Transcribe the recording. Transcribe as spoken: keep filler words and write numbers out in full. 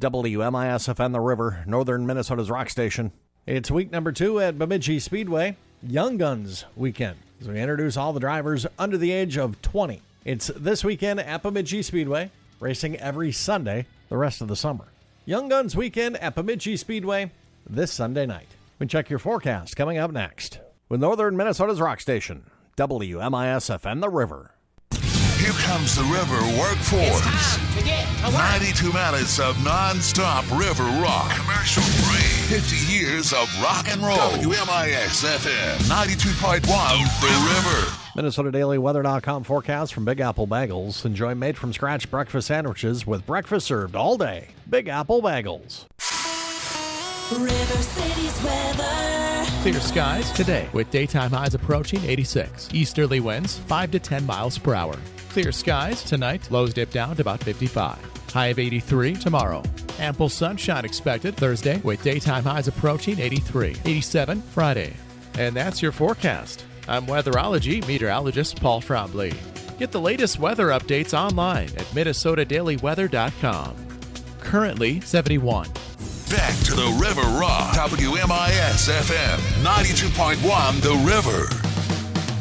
W M I S F N The River, northern Minnesota's rock station. It's week number two at Bemidji Speedway, Young Guns Weekend, as we introduce all the drivers under the age of twenty. It's this weekend at Bemidji Speedway, racing every Sunday the rest of the summer. Young Guns Weekend at Bemidji Speedway this Sunday night. We check your forecast coming up next with northern Minnesota's rock station, W M I S F N The River. Here comes the River Workforce. It's time to get to work. ninety-two minutes of non-stop river rock. Commercial free. fifty years of rock and roll. W M I S F M ninety-two point one, The River. Minnesota Daily Weather dot com forecast from Big Apple Bagels. Enjoy made-from-scratch breakfast sandwiches with breakfast served all day. Big Apple Bagels. River City's weather. Clear skies today with daytime highs approaching eighty-six. Easterly winds five to ten miles per hour. Clear skies tonight, lows dip down to about fifty-five. High of eighty-three tomorrow. Ample sunshine expected Thursday with daytime highs approaching eighty-three. eighty-seven Friday. And that's your forecast. I'm weatherology meteorologist Paul Trombley. Get the latest weather updates online at Minnesota Daily Weather dot com. Currently seventy-one. Back to the River Rock. W M I S F M ninety-two point one, The River.